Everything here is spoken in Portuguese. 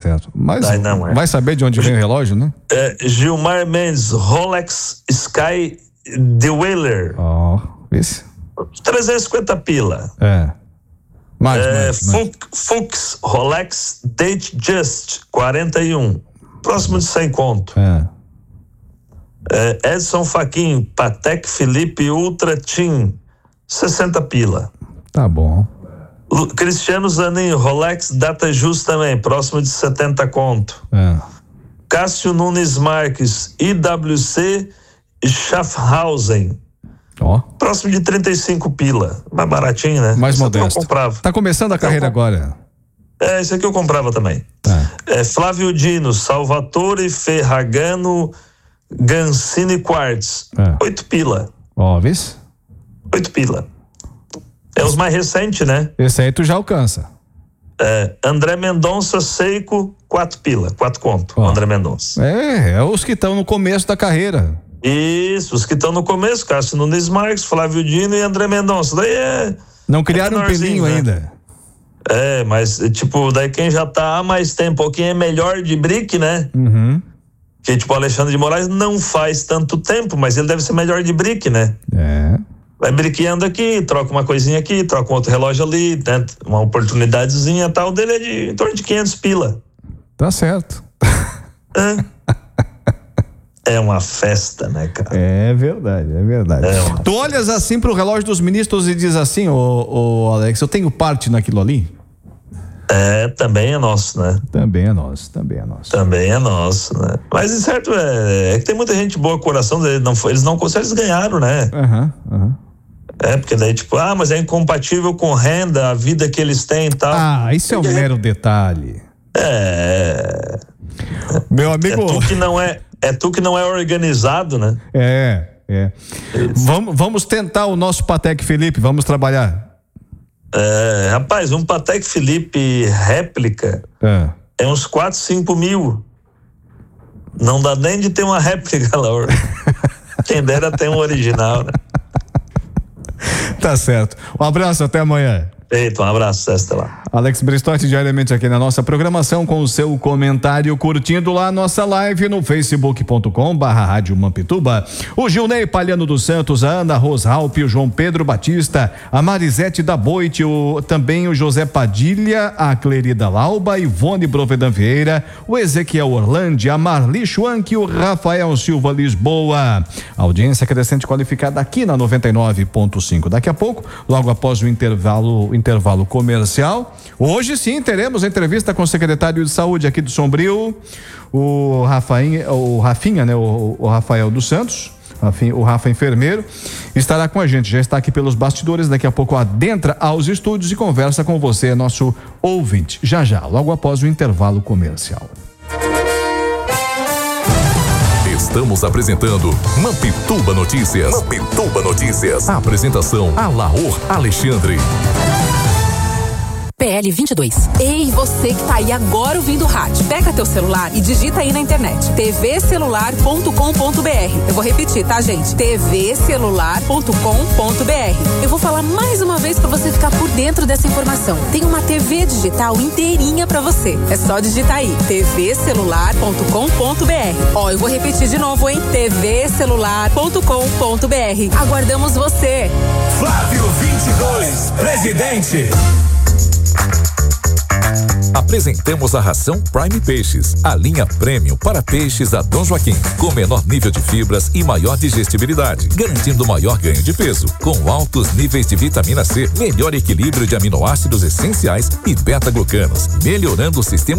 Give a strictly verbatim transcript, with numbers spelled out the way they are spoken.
certo. Mas Dynamwear. Vai saber de onde vem o relógio, né? É, Gilmar Mendes, Rolex Sky Dweller. Ó, oh, esse? trezentos e cinquenta pila. É. Mais, é mais, mais. Fuchs Rolex Date Just, quarenta e um. Próximo de cem conto. É. É, Edson Fachin, Patek Philippe Ultra Team, sessenta pila. Tá bom. Lu, Cristiano Zanin, Rolex Data Just também, próximo de setenta conto. É. Cássio Nunes Marques, I W C Schaffhausen. Ó. Próximo de trinta e cinco pila. Mais baratinho, né? Mais esse modesto. Eu comprava. Tá começando a carreira eu, agora. É, esse aqui eu comprava também. Tá. É, Flávio Dino, Salvatore Ferragamo Gancini Quartz. É. Oito pila. Ó, vê? Oito pila. É os mais recentes, né? Esse aí tu já alcança. É, André Mendonça Seiko, quatro pila, quatro conto. Ó. André Mendonça. É, é os que estão no começo da carreira. Isso, os que estão no começo, Cássio Nunes Marques, Flávio Dino e André Mendonça. Daí é. Não criaram é um pelinho, né, ainda. É, mas tipo, daí quem já tá há mais tempo, quem é melhor de brick, né? Uhum. Que tipo, o Alexandre de Moraes não faz tanto tempo, mas ele deve ser melhor de brick, né? É. Vai briqueando aqui, troca uma coisinha aqui, troca um outro relógio ali, né? Uma oportunidadezinha e tal, dele é de em torno de quinhentos pila. Tá certo. É. É uma festa, né, cara? É verdade, é verdade. É uma... Tu olhas assim pro relógio dos ministros e diz assim, ô, ô Alex, eu tenho parte naquilo ali? É, também é nosso, né? Também é nosso, também é nosso. Também é nosso, né? Mas, de certo, é, é que tem muita gente boa coração, eles não, eles não conseguem, eles ganharam, né? Aham, uhum, aham. Uhum. É, porque daí, tipo, ah, mas é incompatível com renda, a vida que eles têm e tal. Ah, isso é um mero detalhe. É... Meu amigo... É tu que não é, é, tu que não é organizado, né? É, é. Vamos, vamos tentar o nosso Patek Philippe, vamos trabalhar. É, rapaz, um Patek Philippe réplica é, é uns quatro, cinco mil. Não dá nem de ter uma réplica lá. Quem dera ter um original, né? Tá certo. Um abraço, até amanhã. Feito, um abraço, até lá. Alex Bristotti diariamente aqui na nossa programação com o seu comentário, curtindo lá a nossa live no facebook ponto com barra rádio Mampituba. O Gilney Palhano dos Santos, a Ana Roshalp, o João Pedro Batista, a Marisete da Boite, o, também o José Padilha, a Clerida Lauba, Ivone Brovedan Vieira, o Ezequiel Orlandi, a Marli Schwank, o Rafael Silva Lisboa. Audiência crescente qualificada aqui na noventa e nove ponto cinco. Daqui a pouco, logo após o intervalo intervalo comercial. Hoje sim teremos a entrevista com o secretário de saúde aqui do Sombrio, o Rafainha, o Rafinha, né? O, o Rafael dos Santos, o Rafa enfermeiro, estará com a gente, já está aqui pelos bastidores, daqui a pouco adentra aos estúdios e conversa com você, nosso ouvinte, já já, logo após o intervalo comercial. Estamos apresentando Mampituba Notícias. Mampituba Notícias. A apresentação Alaor Alexandre. P L vinte e dois. Ei, você que tá aí agora ouvindo o rádio. Pega teu celular e digita aí na internet. t v celular ponto com ponto b r. Eu vou repetir, tá, gente? t v celular ponto com ponto b r. Eu vou falar mais uma vez pra você ficar por dentro dessa informação. Tem uma T V digital inteirinha pra você. É só digitar aí. t v celular ponto com ponto b r. Ó, eu vou repetir de novo, hein? t v celular ponto com ponto b r. Aguardamos você. Flávio vinte e dois, presidente. Apresentamos a ração Prime Peixes, a linha premium para peixes da Dom Joaquim, com menor nível de fibras e maior digestibilidade, garantindo maior ganho de peso, com altos níveis de vitamina C, melhor equilíbrio de aminoácidos essenciais e beta-glucanos, melhorando o sistema